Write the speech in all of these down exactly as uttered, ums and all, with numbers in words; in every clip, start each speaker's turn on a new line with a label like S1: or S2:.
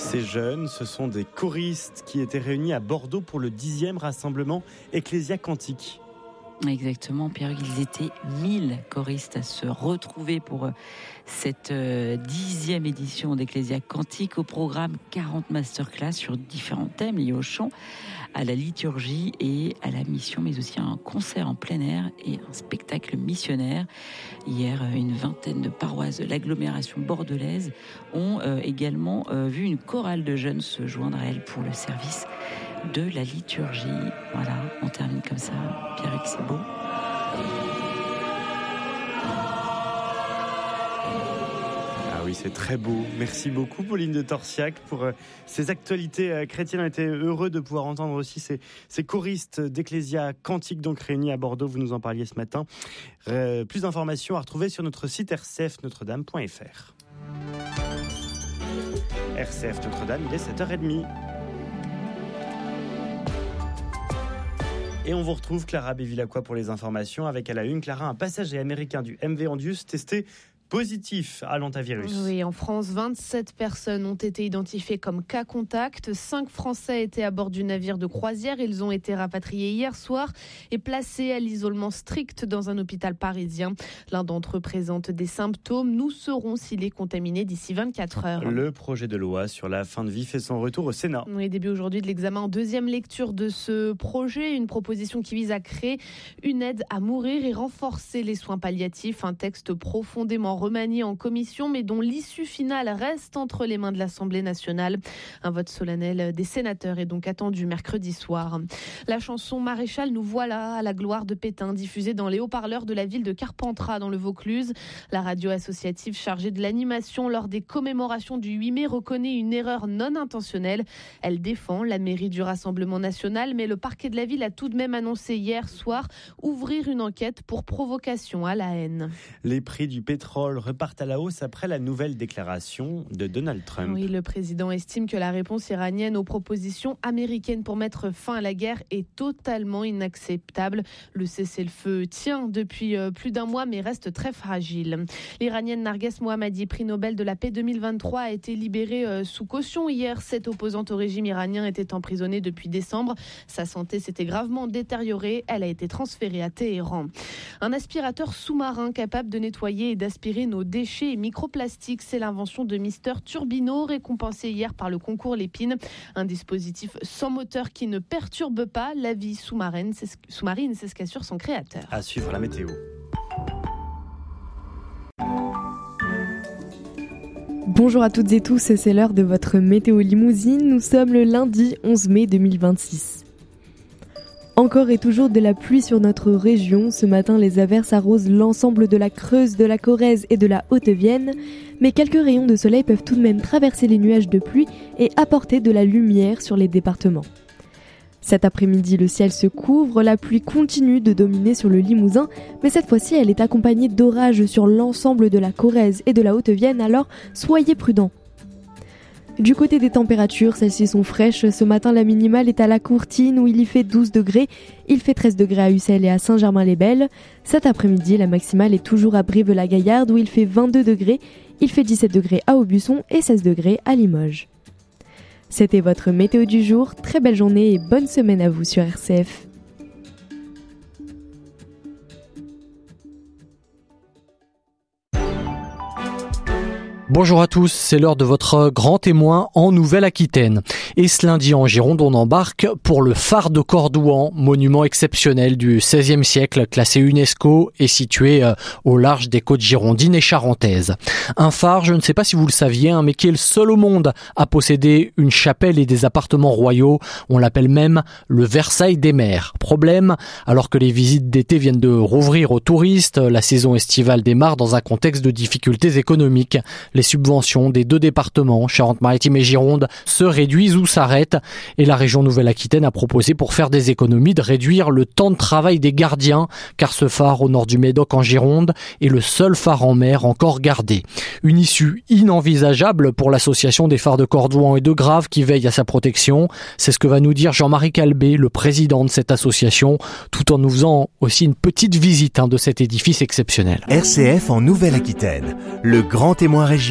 S1: Ces jeunes, ce sont des choristes qui étaient réunis à Bordeaux pour le dixième rassemblement Ecclesia Cantique.
S2: Exactement, Pierre, ils étaient mille choristes à se retrouver pour cette dixième édition d'Ecclesia Cantique. Au programme, quarante masterclass sur différents thèmes liés au chant, à la liturgie et à la mission, mais aussi un concert en plein air et un spectacle missionnaire. Hier, une vingtaine de paroisses de l'agglomération bordelaise ont également vu une chorale de jeunes se joindre à elle pour le service de la liturgie. Voilà, on termine comme ça. Pierre-Hugues, c'est beau.
S1: Ah oui, c'est très beau. Merci beaucoup, Pauline de Torsiac, pour euh, ces actualités euh, chrétiennes. On était heureux de pouvoir entendre aussi ces, ces choristes d'Ecclesia Cantique, donc réunis à Bordeaux. Vous nous en parliez ce matin. Euh, plus d'informations à retrouver sur notre site r c f notre dame point f r. R C F Notre-Dame, il est sept heures trente. Et on vous retrouve Clara Bévilacqua pour les informations. Avec à la une, Clara, un passager américain du M V Andius testé positif à l'hantavirus.
S3: Oui, en France, vingt-sept personnes ont été identifiées comme cas contact. Cinq Français étaient à bord du navire de croisière. Ils ont été rapatriés hier soir et placés à l'isolement strict dans un hôpital parisien. L'un d'entre eux présente des symptômes. Nous saurons s'il est contaminé d'ici vingt-quatre heures.
S1: Le projet de loi sur la fin de vie fait son retour au Sénat.
S3: Oui, début aujourd'hui de l'examen en deuxième lecture de ce projet. Une proposition qui vise à créer une aide à mourir et renforcer les soins palliatifs. Un texte profondément remanié en commission, mais dont l'issue finale reste entre les mains de l'Assemblée nationale. Un vote solennel des sénateurs est donc attendu mercredi soir. La chanson Maréchal, nous voilà à la gloire de Pétain, diffusée dans les haut-parleurs de la ville de Carpentras dans le Vaucluse. La radio associative chargée de l'animation lors des commémorations du huit mai reconnaît une erreur non intentionnelle. Elle défend la mairie du Rassemblement national, mais le parquet de la ville a tout de même annoncé hier soir ouvrir une enquête pour provocation à la haine.
S1: Les prix du pétrole repartent à la hausse après la nouvelle déclaration de Donald Trump.
S3: Oui, le président estime que la réponse iranienne aux propositions américaines pour mettre fin à la guerre est totalement inacceptable. Le cessez-le-feu tient depuis plus d'un mois mais reste très fragile. L'Iranienne Narges Mohammadi, prix Nobel de la paix deux mille vingt-trois, a été libérée sous caution hier. Cette opposante au régime iranien était emprisonnée depuis décembre. Sa santé s'était gravement détériorée. Elle a été transférée à Téhéran. Un aspirateur sous-marin capable de nettoyer et d'aspirer nos déchets et microplastiques, c'est l'invention de Mister Turbino, récompensé hier par le concours Lépine. Un dispositif sans moteur qui ne perturbe pas la vie sous-marine, c'est ce, sous-marine, c'est ce qu'assure son créateur.
S1: À suivre la météo.
S4: Bonjour à toutes et tous, c'est l'heure de votre météo limousine. Nous sommes le lundi onze mai deux mille vingt-six. Encore et toujours de la pluie sur notre région. Ce matin, les averses arrosent l'ensemble de la Creuse, de la Corrèze et de la Haute-Vienne. Mais quelques rayons de soleil peuvent tout de même traverser les nuages de pluie et apporter de la lumière sur les départements. Cet après-midi, le ciel se couvre, la pluie continue de dominer sur le Limousin, mais cette fois-ci, elle est accompagnée d'orages sur l'ensemble de la Corrèze et de la Haute-Vienne, alors soyez prudents. Du côté des températures, celles-ci sont fraîches. Ce matin, la minimale est à La Courtine où il y fait douze degrés. Il fait treize degrés à Ussel et à Saint-Germain-les-Belles. Cet après-midi, la maximale est toujours à Brive-la-Gaillarde où il fait vingt-deux degrés. Il fait dix-sept degrés à Aubusson et seize degrés à Limoges. C'était votre météo du jour. Très belle journée et bonne semaine à vous sur R C F.
S5: Bonjour à tous, c'est l'heure de votre grand témoin en Nouvelle-Aquitaine. Et ce lundi en Gironde, on embarque pour le phare de Cordouan, monument exceptionnel du seizième siècle, classé UNESCO et situé au large des côtes girondines et charentaises. Un phare, je ne sais pas si vous le saviez, hein, mais qui est le seul au monde à posséder une chapelle et des appartements royaux. On l'appelle même le Versailles des mers. Problème, alors que les visites d'été viennent de rouvrir aux touristes, la saison estivale démarre dans un contexte de difficultés économiques. Les subventions des deux départements, Charente-Maritime et Gironde, se réduisent ou s'arrêtent. Et la région Nouvelle-Aquitaine a proposé pour faire des économies de réduire le temps de travail des gardiens, car ce phare au nord du Médoc en Gironde est le seul phare en mer encore gardé. Une issue inenvisageable pour l'association des phares de Cordouan et de Grave qui veille à sa protection. C'est ce que va nous dire Jean-Marie Calbé, le président de cette association, tout en nous faisant aussi une petite visite hein, de cet édifice exceptionnel.
S6: R C F en Nouvelle-Aquitaine, le grand témoin région,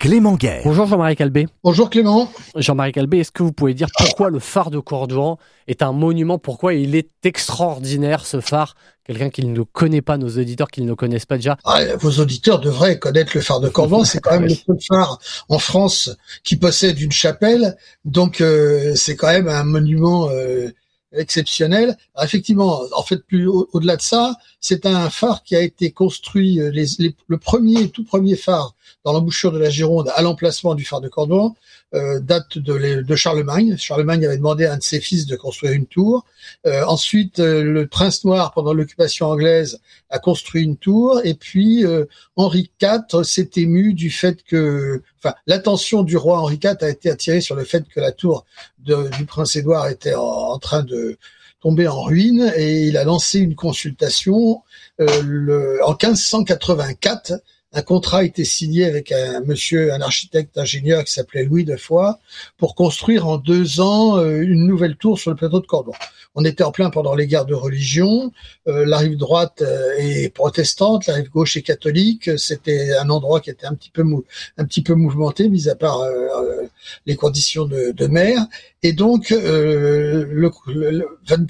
S6: Clément Guerre.
S5: Bonjour Jean-Marie Calbé.
S7: Bonjour Clément.
S5: Jean-Marie Calbé, est-ce que vous pouvez dire pourquoi le phare de Cordouan est un monument, pourquoi il est extraordinaire ce phare? Quelqu'un qui ne connaît pas, nos auditeurs qui ne le connaissent pas déjà.
S7: Ah, vos auditeurs devraient connaître le phare de Cordouan, c'est quand même oui. le seul phare en France qui possède une chapelle, donc euh, c'est quand même un monument euh, exceptionnel. Alors, effectivement, en fait, plus au- au-delà de ça, c'est un phare qui a été construit, euh, les, les, le premier, tout premier phare dans l'embouchure de la Gironde à l'emplacement du phare de Cordouan, euh, date de, les, de Charlemagne. Charlemagne avait demandé à un de ses fils de construire une tour. Euh, ensuite, euh, le prince noir, pendant l'occupation anglaise, a construit une tour. Et puis, euh, Henri quatre s'est ému du fait que... Enfin, l'attention du roi Henri quatre a été attirée sur le fait que la tour de, du prince Édouard était en, en train de tombé en ruine, et il a lancé une consultation. Euh, le, en quinze cent quatre-vingt-quatre, un contrat a été signé avec un monsieur, un architecte ingénieur qui s'appelait Louis de Foix, pour construire en deux ans euh, une nouvelle tour sur le plateau de Cordouan. On était en plein pendant les guerres de religion. Euh, la rive droite euh, est protestante, la rive gauche est catholique. C'était un endroit qui était un petit peu mou, un petit peu mouvementé, mis à part euh, euh, les conditions de, de mer. Et donc, euh, le, le, le,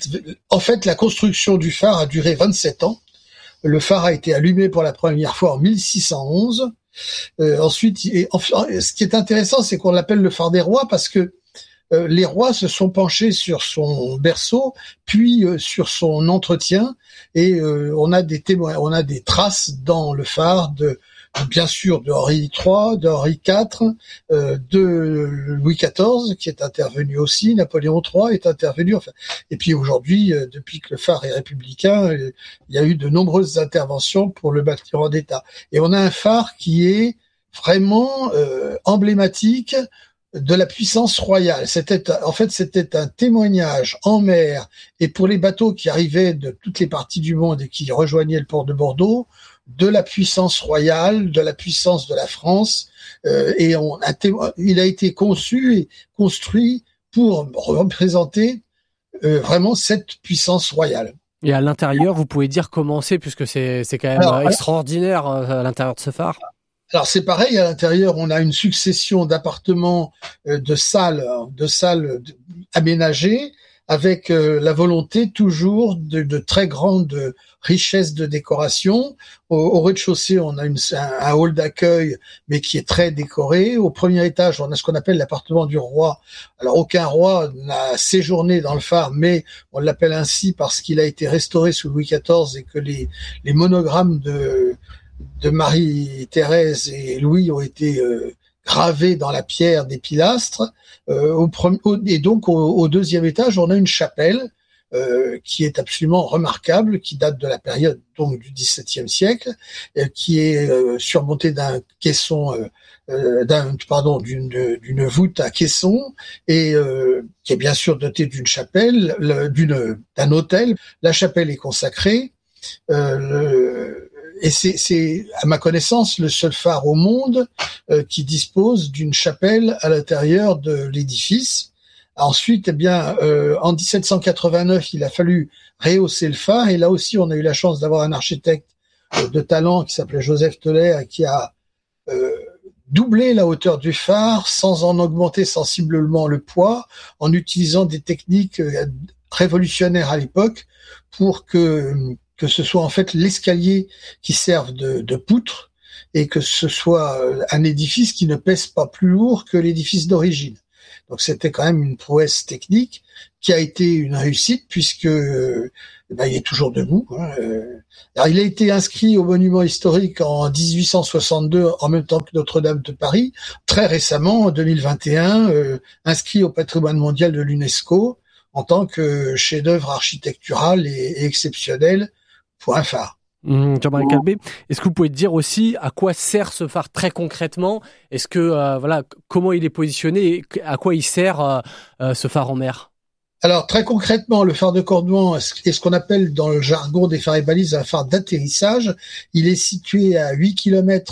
S7: en fait, la construction du phare a duré vingt-sept ans. Le phare a été allumé pour la première fois en mille six cent onze. Euh, ensuite, et, enfin, ce qui est intéressant, c'est qu'on l'appelle le phare des rois parce que euh, les rois se sont penchés sur son berceau, puis euh, sur son entretien, et euh, on a des témoins, on a des traces dans le phare de, bien sûr, de Henri trois, de Henri quatre, euh, de Louis quatorze qui est intervenu aussi, Napoléon trois est intervenu, enfin, et puis aujourd'hui, euh, depuis que le phare est républicain, euh, il y a eu de nombreuses interventions pour le bâtiment d'État. Et on a un phare qui est vraiment euh, emblématique de la puissance royale. C'était, en fait, c'était un témoignage en mer et pour les bateaux qui arrivaient de toutes les parties du monde et qui rejoignaient le port de Bordeaux, de la puissance royale, de la puissance de la France, euh, et on a témo- il a été conçu et construit pour représenter euh, vraiment cette puissance royale.
S5: Et à l'intérieur, vous pouvez dire comment c'est, puisque c'est, c'est quand même
S7: Alors,
S5: euh, extraordinaire euh, à l'intérieur de ce phare.
S7: Alors c'est pareil, à l'intérieur, on a une succession d'appartements, euh, de salles, de salles aménagées, avec euh, la volonté toujours de, de très grande richesse de décoration. Au, au rez-de-chaussée, on a une, un, un hall d'accueil, mais qui est très décoré. Au premier étage, on a ce qu'on appelle l'appartement du roi. Alors aucun roi n'a séjourné dans le phare, mais on l'appelle ainsi parce qu'il a été restauré sous Louis quatorze et que les, les monogrammes de de Marie-Thérèse et Louis ont été euh, gravés dans la pierre des pilastres. Euh, au premier, au, et donc, au, au deuxième étage, on a une chapelle euh, qui est absolument remarquable, qui date de la période donc du dix-septième siècle, euh, qui est euh, surmontée d'un caisson, euh, euh, d'un pardon, d'une, d'une voûte à caisson, et euh, qui est bien sûr dotée d'une chapelle, le, d'une, d'un autel. La chapelle est consacrée. Euh, le, Et c'est, c'est, à ma connaissance, le seul phare au monde euh, qui dispose d'une chapelle à l'intérieur de l'édifice. Ensuite, eh bien, euh, en dix-sept cent quatre-vingt-neuf, il a fallu rehausser le phare. Et là aussi, on a eu la chance d'avoir un architecte euh, de talent qui s'appelait Joseph Teller et qui a euh, doublé la hauteur du phare sans en augmenter sensiblement le poids, en utilisant des techniques euh, révolutionnaires à l'époque pour que que ce soit en fait l'escalier qui serve de, de poutre et que ce soit un édifice qui ne pèse pas plus lourd que l'édifice d'origine. Donc c'était quand même une prouesse technique qui a été une réussite puisque euh, ben, il est toujours debout. Hein. Alors il a été inscrit au monument historique en dix-huit cent soixante-deux en même temps que Notre-Dame de Paris. Très récemment, en deux mille vingt et un, euh, inscrit au patrimoine mondial de l'UNESCO en tant que chef-d'œuvre architectural et, et exceptionnel pour un phare.
S5: Mmh, Jean-Marie Calbé, est-ce que vous pouvez dire aussi à quoi sert ce phare très concrètement? Est-ce que euh, voilà, comment il est positionné et à quoi il sert euh, euh, ce phare en mer?
S7: Alors très concrètement, le phare de Cordouan est ce qu'on appelle dans le jargon des phares et balises un phare d'atterrissage. Il est situé à huit kilomètres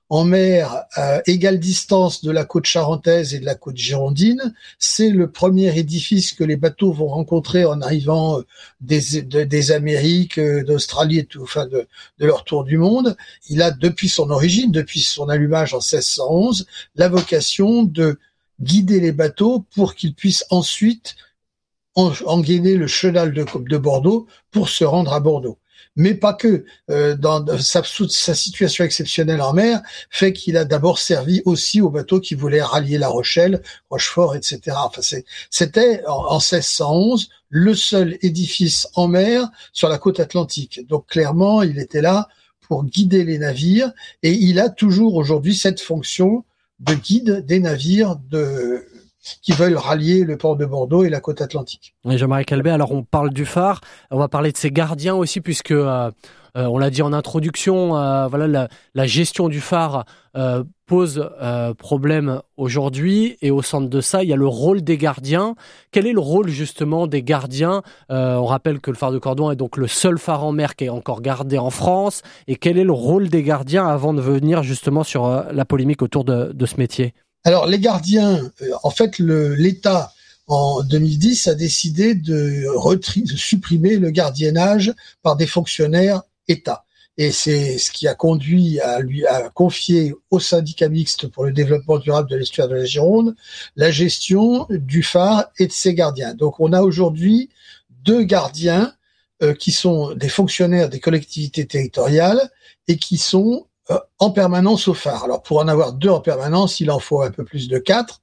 S7: en mer à égale distance de la côte charentaise et de la côte girondine. C'est le premier édifice que les bateaux vont rencontrer en arrivant des, de, des Amériques, d'Australie et tout, enfin de, de leur tour du monde. Il a, depuis son origine, depuis son allumage en seize cent onze, la vocation de guider les bateaux pour qu'ils puissent ensuite engainer le chenal de, de Bordeaux pour se rendre à Bordeaux. Mais pas que. Euh, dans sa, sa situation exceptionnelle en mer fait qu'il a d'abord servi aussi aux bateaux qui voulaient rallier La Rochelle, Rochefort, et cetera. Enfin, c'est, c'était en, en seize cent onze le seul édifice en mer sur la côte atlantique. Donc clairement, il était là pour guider les navires et il a toujours aujourd'hui cette fonction de guide des navires de qui veulent rallier le port de Bordeaux et la côte atlantique.
S5: Oui, Jean-Marie Calvet, alors on parle du phare, on va parler de ses gardiens aussi, puisque euh, euh, on l'a dit en introduction, euh, voilà, la, la gestion du phare euh, pose euh, problème aujourd'hui, et au centre de ça, il y a le rôle des gardiens. Quel est le rôle justement des gardiens ? euh, On rappelle que le phare de Cordouan est donc le seul phare en mer qui est encore gardé en France, et quel est le rôle des gardiens avant de venir justement sur euh, la polémique autour de, de ce métier ?
S7: Alors les gardiens, euh, en fait, le, l'État en deux mille dix a décidé de, retri- de supprimer le gardiennage par des fonctionnaires État, et c'est ce qui a conduit à lui à confier au syndicat mixte pour le développement durable de l'estuaire de la Gironde la gestion du phare et de ses gardiens. Donc on a aujourd'hui deux gardiens euh, qui sont des fonctionnaires des collectivités territoriales et qui sont en permanence au phare. Alors pour en avoir deux en permanence, il en faut un peu plus de quatre.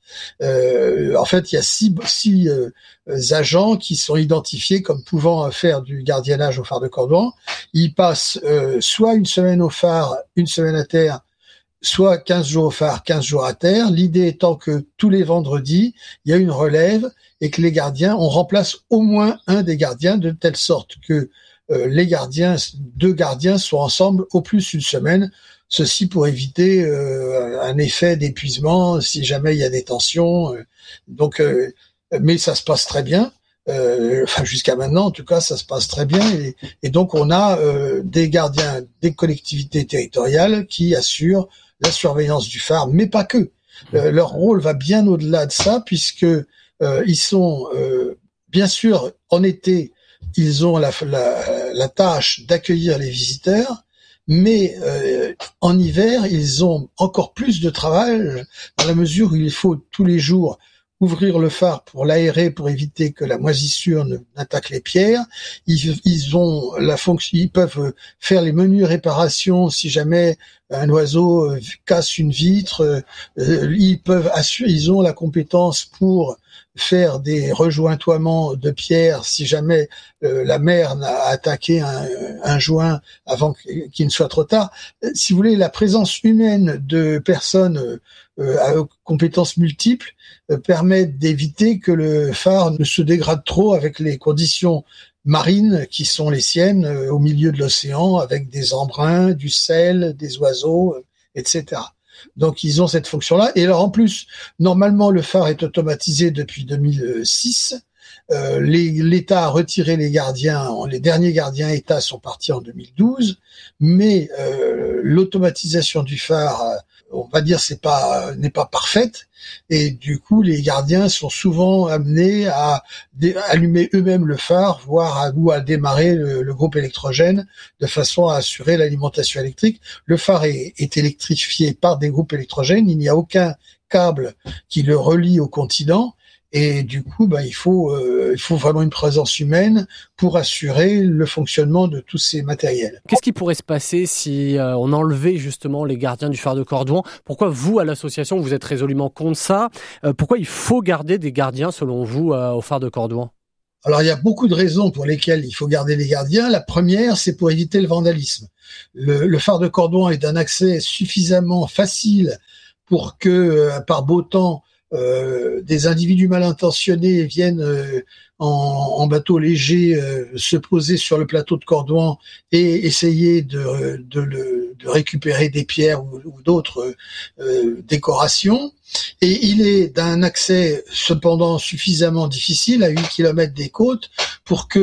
S7: Euh, en fait, il y a six, six euh, agents qui sont identifiés comme pouvant faire du gardiennage au phare de Cordouan. Ils passent euh, soit une semaine au phare, une semaine à terre, soit quinze jours au phare, quinze jours à terre. L'idée étant que tous les vendredis, il y a une relève et que les gardiens, on remplace au moins un des gardiens de telle sorte que euh, les gardiens, deux gardiens soient ensemble au plus une semaine. Ceci pour éviter euh, un effet d'épuisement si jamais il y a des tensions. Euh, donc, euh, mais ça se passe très bien. Euh, enfin, jusqu'à maintenant, en tout cas, ça se passe très bien. Et, et donc, on a euh, des gardiens des collectivités territoriales qui assurent la surveillance du phare, mais pas que. Euh, leur rôle va bien au-delà de ça, puisque euh, ils sont, euh, bien sûr, en été, ils ont la, la, la tâche d'accueillir les visiteurs. Mais euh, en hiver, ils ont encore plus de travail dans la mesure où il faut tous les jours ouvrir le phare pour l'aérer, pour éviter que la moisissure ne, n'attaque les pierres. Ils, ils ont la fonction, ils peuvent faire les menues réparations si jamais un oiseau casse une vitre. Euh, ils peuvent assurer, ils ont la compétence pour faire des rejointoiements de pierres si jamais euh, la mer n'a attaqué un, un joint avant qu'il ne soit trop tard. Si vous voulez, la présence humaine de personnes euh, à compétences multiples euh, permet d'éviter que le phare ne se dégrade trop avec les conditions marines qui sont les siennes euh, au milieu de l'océan, avec des embruns, du sel, des oiseaux, euh, et cetera. Donc ils ont cette fonction-là. Et alors en plus, normalement le phare est automatisé depuis deux mille six. Euh, les, L'État a retiré les gardiens. Les derniers gardiens État sont partis en deux mille douze. Mais euh, l'automatisation du phare, on va dire, c'est pas n'est pas parfaite. Et du coup, les gardiens sont souvent amenés à dé- allumer eux-mêmes le phare, voire à, ou à démarrer le, le groupe électrogène de façon à assurer l'alimentation électrique. Le phare est, est électrifié par des groupes électrogènes. Il n'y a aucun câble qui le relie au continent. Et du coup, bah, il faut, euh, il faut vraiment une présence humaine pour assurer le fonctionnement de tous ces matériels.
S5: Qu'est-ce qui pourrait se passer si euh, on enlevait justement les gardiens du phare de Cordouan ? Pourquoi vous, à l'association, vous êtes résolument contre ça ? euh, Pourquoi il faut garder des gardiens, selon vous, euh, au phare de Cordouan ?
S7: Alors, il y a beaucoup de raisons pour lesquelles il faut garder les gardiens. La première, c'est pour éviter le vandalisme. Le, le phare de Cordouan est d'un accès suffisamment facile pour que, euh, par beau temps, Euh, des individus mal intentionnés viennent euh, en, en bateau léger euh, se poser sur le plateau de Cordouan et essayer de, de, le, de récupérer des pierres ou, ou d'autres euh, décorations. Et il est d'un accès cependant suffisamment difficile à huit kilomètres des côtes pour que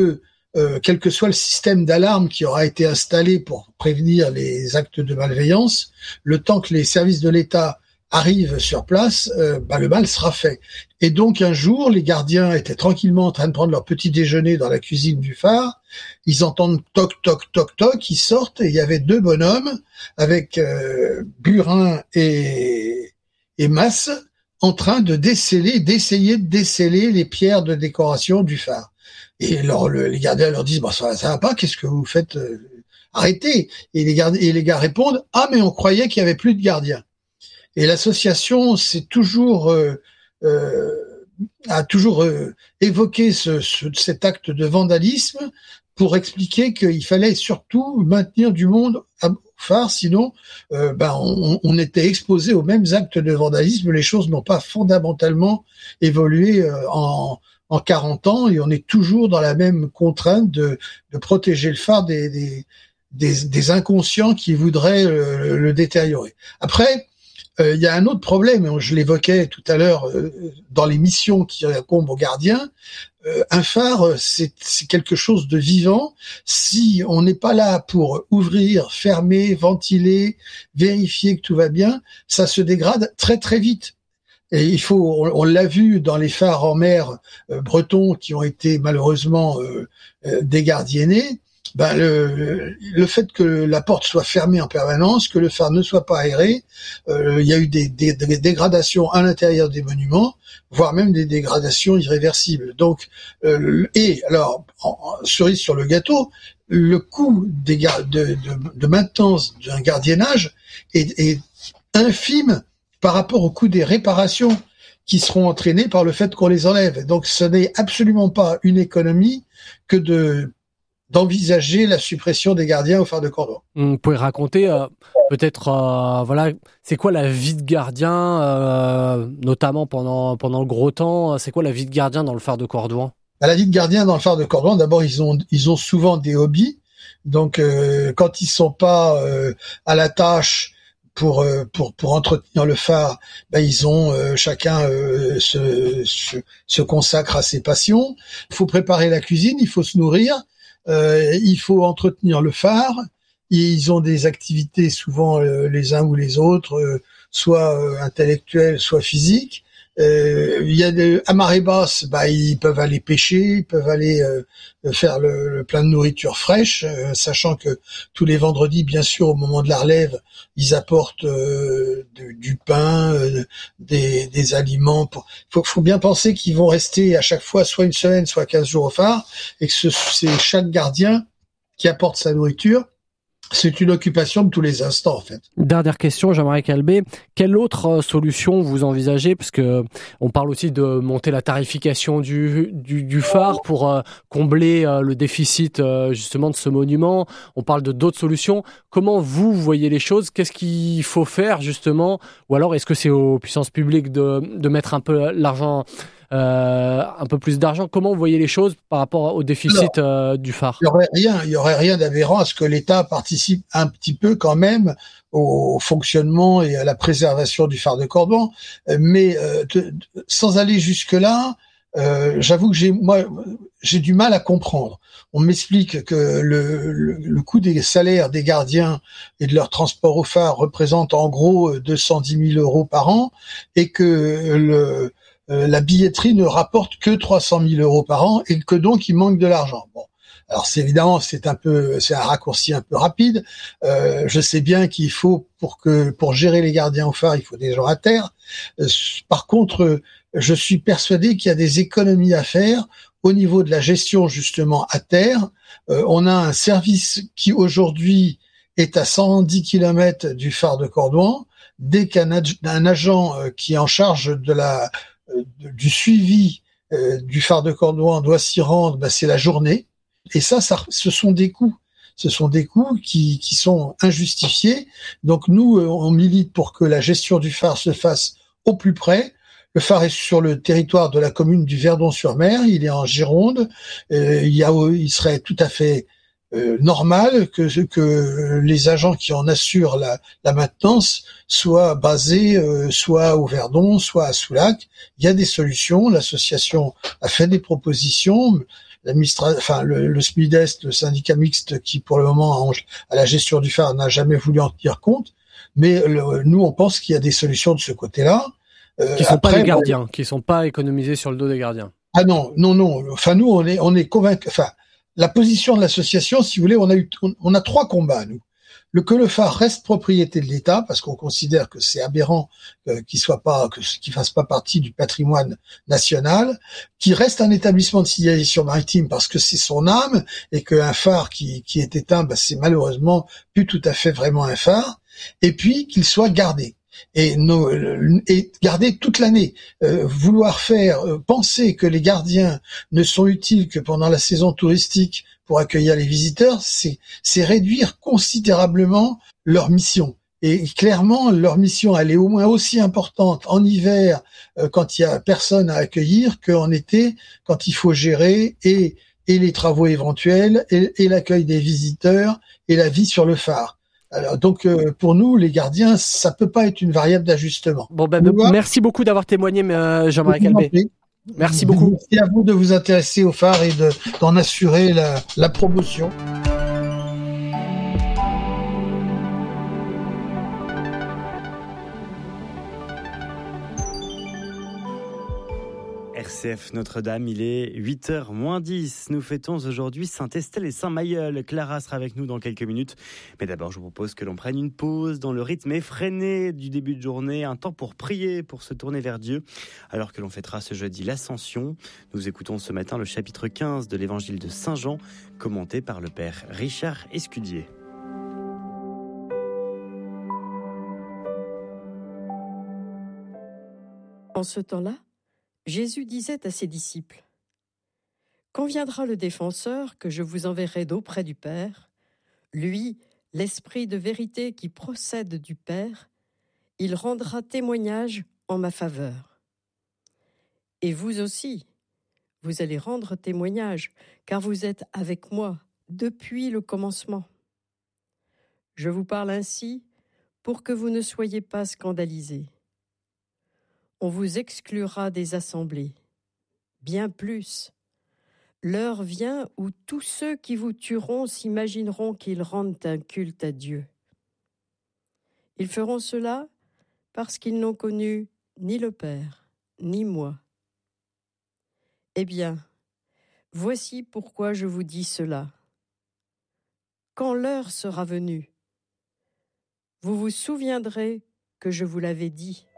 S7: euh, quel que soit le système d'alarme qui aura été installé pour prévenir les actes de malveillance, le temps que les services de l'État arrivent sur place, euh, bah, le mal sera fait. Et donc un jour, les gardiens étaient tranquillement en train de prendre leur petit déjeuner dans la cuisine du phare. Ils entendent toc toc toc toc, ils sortent et il y avait deux bonhommes avec euh, Burin et, et Masse en train de déceler, d'essayer de déceler les pierres de décoration du phare. Et alors le, les gardiens leur disent bah ça, ça va pas, qu'est-ce que vous faites, euh, arrêtez. Et les gardiens, et les gars répondent ah mais on croyait qu'il y avait plus de gardiens. Et l'association s'est toujours euh, euh, a toujours euh, évoqué ce, ce, cet acte de vandalisme pour expliquer qu'il fallait surtout maintenir du monde au phare, sinon euh, ben on, on était exposé aux mêmes actes de vandalisme. Les choses n'ont pas fondamentalement évolué euh, en en quarante ans et on est toujours dans la même contrainte de, de protéger le phare des, des, des, des inconscients qui voudraient le, le détériorer. Après, Euh, il y a un autre problème, je l'évoquais tout à l'heure euh, dans les missions qui incombent aux gardiens. Euh, un phare, c'est, c'est quelque chose de vivant. Si on n'est pas là pour ouvrir, fermer, ventiler, vérifier que tout va bien, ça se dégrade très très vite. Et il faut, on, on l'a vu dans les phares en mer euh, bretons qui ont été malheureusement euh, euh, dégardiennés. Ben le, le fait que la porte soit fermée en permanence, que le phare ne soit pas aéré, euh, il y a eu des, des, des dégradations à l'intérieur des monuments, voire même des dégradations irréversibles. Donc, euh, et alors, en, en, cerise sur le gâteau, le coût des gar- de, de, de maintenance d'un gardiennage est, est infime par rapport au coût des réparations qui seront entraînées par le fait qu'on les enlève. Donc, ce n'est absolument pas une économie que de d'envisager la suppression des gardiens au phare de Cordouan.
S5: Vous pouvez raconter euh, peut-être, euh, voilà, c'est quoi la vie de gardien, euh, notamment pendant pendant le gros temps. C'est quoi la vie de gardien dans le phare de Cordouan?
S7: À la vie de gardien dans le phare de Cordouan, d'abord ils ont ils ont souvent des hobbies. Donc euh, quand ils sont pas euh, à la tâche pour euh, pour pour entretenir le phare, ben ils ont euh, chacun euh, se, se se consacre à ses passions. Il faut préparer la cuisine, il faut se nourrir. Euh, il faut entretenir le phare. Ils ont des activités souvent euh, les uns ou les autres, euh, soit euh, intellectuelles, soit physiques. Euh, il y a des, à marée basse, bah ils peuvent aller pêcher, ils peuvent aller euh, faire le, le plein de nourriture fraîche, euh, sachant que tous les vendredis, bien sûr, au moment de la relève, ils apportent euh, de, du pain, euh, des, des aliments. Pour, faut, faut bien penser qu'ils vont rester à chaque fois soit une semaine, soit quinze jours au phare, et que ce, c'est chaque gardien qui apporte sa nourriture. C'est une occupation de tous les instants, en fait.
S5: Dernière question, Jean-Marie Calbé. Quelle autre solution vous envisagez? Parce que on parle aussi de monter la tarification du, du, du phare pour euh, combler euh, le déficit euh, justement de ce monument. On parle de d'autres solutions. Comment vous voyez les choses? Qu'est-ce qu'il faut faire justement? Ou alors est-ce que c'est aux puissances publiques de, de mettre un peu l'argent Euh, un peu plus d'argent? Comment vous voyez les choses par rapport au déficit Alors, euh, du phare?
S7: Il y aurait rien, il y aurait rien d'aberrant à ce que l'État participe un petit peu quand même au fonctionnement et à la préservation du phare de Cordouan, mais euh, de, de, sans aller jusque là, euh, j'avoue que j'ai moi j'ai du mal à comprendre. On m'explique que le, le, le coût des salaires des gardiens et de leur transport au phare représente en gros deux cent dix mille euros par an et que le Euh, la billetterie ne rapporte que trois cent mille euros par an et que donc il manque de l'argent. Bon, alors c'est évidemment c'est un peu c'est un raccourci un peu rapide. Euh, je sais bien qu'il faut pour que pour gérer les gardiens au phare, il faut des gens à terre. Euh, par contre, je suis persuadé qu'il y a des économies à faire au niveau de la gestion justement à terre. Euh, on a un service qui aujourd'hui est à cent dix kilomètres du phare de Cordouan. Dès qu'un ag- un agent euh, qui est en charge de la du suivi euh, du phare de Cordouan doit s'y rendre, bah, c'est la journée. Et ça, ça, ce sont des coûts. Ce sont des coûts qui, qui sont injustifiés. Donc nous, on milite pour que la gestion du phare se fasse au plus près. Le phare est sur le territoire de la commune du Verdon-sur-Mer. Il est en Gironde. Euh, il, y a, il serait tout à fait Euh, normal que que les agents qui en assurent la, la maintenance soient basés euh, soit au Verdon, soit à Soulac. Il y a des solutions. L'association a fait des propositions. l'administra- enfin le, le SMIDEST, le syndicat mixte qui pour le moment à la gestion du phare n'a jamais voulu en tenir compte. Mais le, nous, on pense qu'il y a des solutions de ce côté-là.
S6: Euh, qui sont après, pas les gardiens, bon, qui sont pas économisés sur le dos des gardiens.
S7: Ah non, non, non. Enfin, nous, on est, on est convaincus. Enfin, la position de l'association, si vous voulez, on a eu, on, on a trois combats, nous. Le que le phare reste propriété de l'État, parce qu'on considère que c'est aberrant euh, qu'il soit pas, que qu'il fasse pas partie du patrimoine national, qu'il reste un établissement de signalisation maritime parce que c'est son âme et qu'un phare qui, qui est éteint, bah, c'est malheureusement plus tout à fait vraiment un phare. Et puis qu'il soit gardé. Et, nos, et garder toute l'année. Euh, vouloir faire euh, penser que les gardiens ne sont utiles que pendant la saison touristique pour accueillir les visiteurs, c'est, c'est réduire considérablement leur mission. Et clairement, leur mission, elle est au moins aussi importante en hiver euh, quand il y a personne à accueillir qu'en été quand il faut gérer et, et les travaux éventuels et, et l'accueil des visiteurs et la vie sur le phare. Alors donc euh, pour nous les gardiens ça peut pas être une variable d'ajustement.
S6: Bon ben bah, merci beaucoup d'avoir témoigné euh, Jean-Marie Calbé. Merci beaucoup.
S7: Merci à vous de vous intéresser au phare et de d'en assurer la, la promotion.
S1: R C F Notre-Dame, il est huit heures moins dix. Nous fêtons aujourd'hui Saint-Estelle et Saint-Mailleul. Clara sera avec nous dans quelques minutes. Mais d'abord, je vous propose que l'on prenne une pause dans le rythme effréné du début de journée. Un temps pour prier, pour se tourner vers Dieu. Alors que l'on fêtera ce jeudi l'Ascension. Nous écoutons ce matin le chapitre quinze de l'évangile de Saint Jean, commenté par le père Richard Escudier.
S8: En ce temps-là, Jésus disait à ses disciples : « Quand viendra le défenseur que je vous enverrai d'auprès du Père, lui, l'Esprit de vérité qui procède du Père, il rendra témoignage en ma faveur. Et vous aussi, vous allez rendre témoignage, car vous êtes avec moi depuis le commencement. Je vous parle ainsi pour que vous ne soyez pas scandalisés. On vous exclura des assemblées. Bien plus, l'heure vient où tous ceux qui vous tueront s'imagineront qu'ils rendent un culte à Dieu. Ils feront cela parce qu'ils n'ont connu ni le Père, ni moi. Eh bien, voici pourquoi je vous dis cela. Quand l'heure sera venue, vous vous souviendrez que je vous l'avais dit.